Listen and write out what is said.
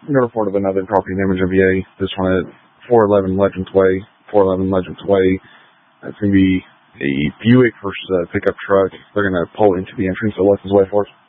Another report of another property damage of VA. This one at 411 Legends Way. 411 Legends Way. That's going to be a Buick versus a pickup truck. They're going to pull into the entrance of Lessons Way for us.